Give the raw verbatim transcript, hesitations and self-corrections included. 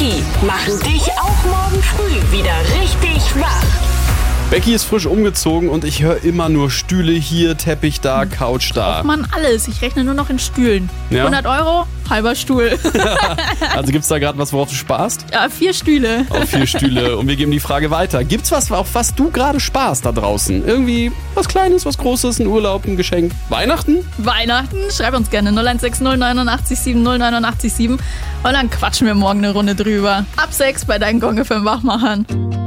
Energie machen dich auch morgen früh wieder richtig wach. Becky ist frisch umgezogen und ich höre immer nur Stühle hier, Teppich da, Couch da. Braucht man alles. Ich rechne nur noch in Stühlen. Ja? hundert Euro, halber Stuhl. Also gibt's da gerade was, worauf du sparst? Ja, vier Stühle. Auf vier Stühle. Und wir geben die Frage weiter. Gibt's was, auf was du gerade sparst da draußen? Irgendwie was Kleines, was Großes, ein Urlaub, ein Geschenk? Weihnachten? Weihnachten? Schreib uns gerne null eins sechs null neun acht sieben null neun acht sieben und dann quatschen wir morgen eine Runde drüber. Ab sechs bei deinen Gong F M Wachmachern.